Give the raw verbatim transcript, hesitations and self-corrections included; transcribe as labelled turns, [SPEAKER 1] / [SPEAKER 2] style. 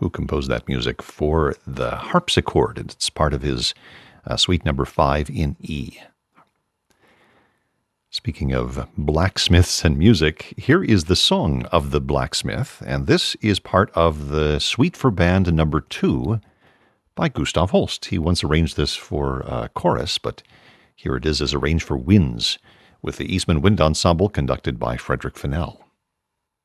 [SPEAKER 1] who composed that music for the harpsichord. It's part of his uh, suite number five in E. Speaking of blacksmiths and music, here is the Song of the Blacksmith, and this is part of the Suite for Band number two by Gustav Holst. He once arranged this for uh, chorus, but here it is as arranged for winds, with the Eastman Wind Ensemble conducted by Frederick Fennell.